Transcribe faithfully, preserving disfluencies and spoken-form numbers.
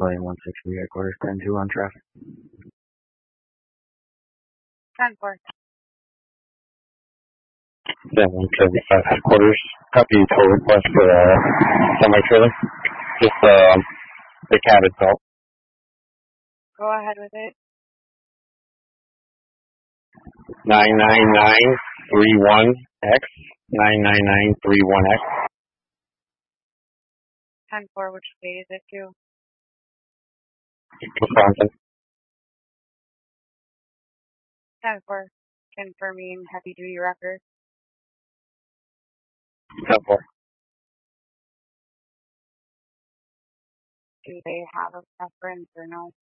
William one sixty headquarters, ten two on traffic. ten four. Then one seventy-five headquarters. Copy tow request for uh, semi-trailer. Just uh, the cab itself. Go ahead with it. nine nine nine three one X. nine nine nine three one X. ten four, which state is it to? Wisconsin. ten four, confirming heavy duty record. ten four. Do they have a preference or no?